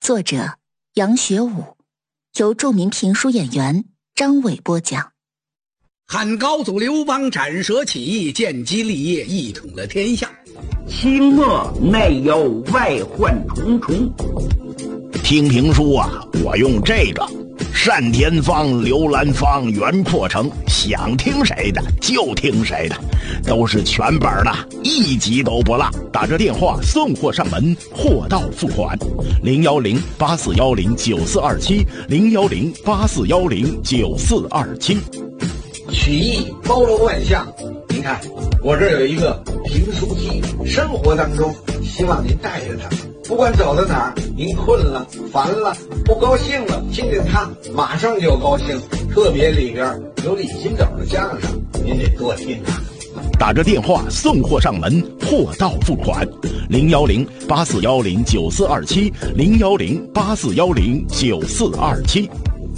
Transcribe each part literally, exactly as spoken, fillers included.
作者杨学武，由著名评书演员张伟播讲。 汉高祖刘邦斩蛇起义，建基立业，一统了天下。 清末内忧外患重重。 听评书啊，我用这个单田芳、刘兰芳、袁阔成，想听谁的就听谁的，都是全本的，一集都不落。打着电话送货上门，货到付款。零幺零八四幺零九四二七，零幺零八四幺零九四二七。 曲艺包罗万象，您看我这儿有一个评书机，生活当中希望您带着它，不管走到哪儿，您困了、烦了、不高兴了，听见它马上就高兴。特别里边有李金斗的相声，您得多听它。 打着电话送货上门，货到付款。零幺零八四幺零九四二七，零幺零八四幺零九四二七。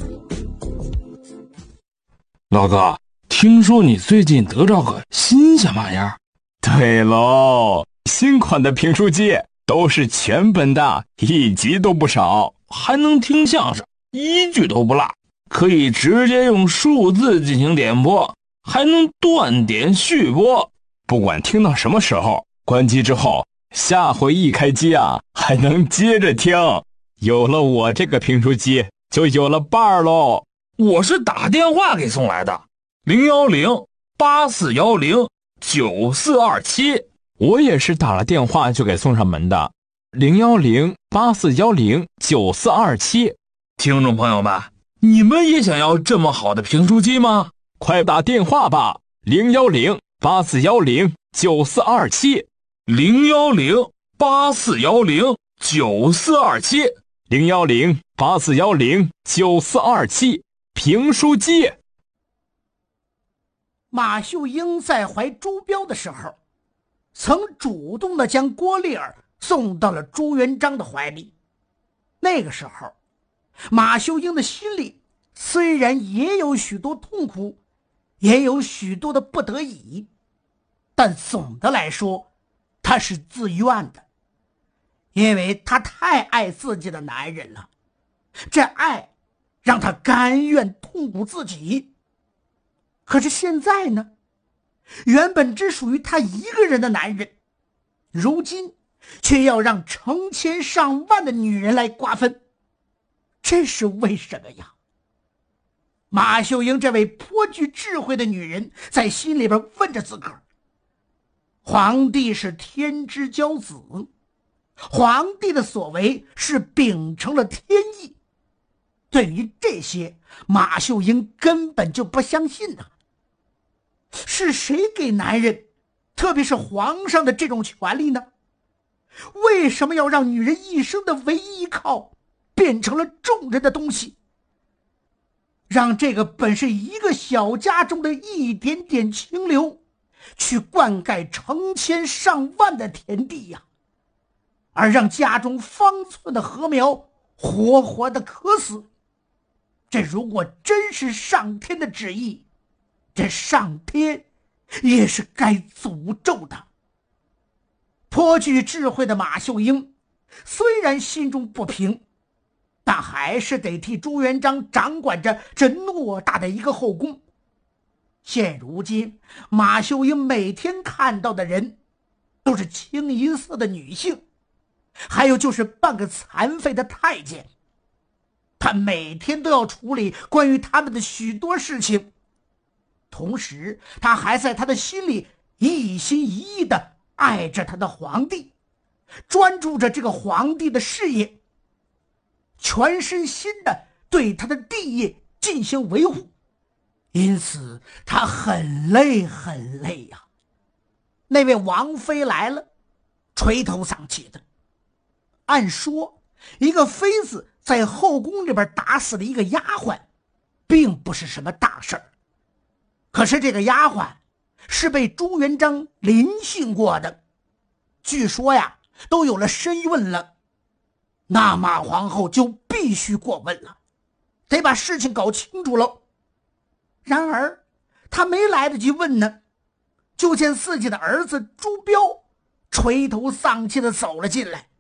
老哥，听说你最近得着个新鲜玩意儿？ 对喽，新款的评书机都是全本的，一集都不少， 还能听相声，一句都不落，可以直接用数字进行点播，还能断点续播。 不管听到什么时候，关机之后，下回一开机啊，还能接着听。有了我这个评书机，就有了伴儿喽。 我是打电话给送来的，零幺零八四幺零九四二七。 我也是打了电话就给送上门的，零幺零八四幺零九四二七。 听众朋友们，你们也想要这么好的评书机吗？ 快打电话吧，零幺零八四幺零九四二七， 零幺零八四幺零九四二七， 零幺零八四幺零九四二七。评书机。 马秀英在怀朱标的时候，曾主动地将郭丽儿送到了朱元璋的怀里。那个时候，马秀英的心里虽然也有许多痛苦，也有许多的不得已，但总的来说，她是自愿的，因为她太爱自己的男人了，这爱让他甘愿痛苦自己。可是现在呢，原本只属于他一个人的男人，如今却要让成千上万的女人来瓜分，这是为什么呀？马秀英这位颇具智慧的女人在心里边问着自个儿，皇帝是天之骄子，皇帝的所为是秉承了天意。对于这些，马秀英根本就不相信呐、啊。是谁给男人，特别是皇上的这种权利呢？为什么要让女人一生的唯一依靠变成了众人的东西？让这个本是一个小家中的一点点清流，去灌溉成千上万的田地呀、啊，而让家中方寸的禾苗活活的渴死。这如果真是上天的旨意，这上天也是该诅咒的。颇具智慧的马秀英虽然心中不平，但还是得替朱元璋掌管着这偌大的一个后宫。现如今马秀英每天看到的人都是清一色的女性，还有就是半个残废的太监，他每天都要处理关于他们的许多事情，同时他还在他的心里一心一意地爱着他的皇帝，专注着这个皇帝的事业，全身心地对他的帝业进行维护，因此他很累很累呀、啊。那位王妃来了，垂头丧气的。按说一个妃子在后宫里边打死了一个丫鬟，并不是什么大事儿。可是这个丫鬟是被朱元璋临幸过的，据说呀都有了身孕了。那马皇后就必须过问了，得把事情搞清楚喽。然而她没来得及问呢，就见自己的儿子朱标垂头丧气地走了进来。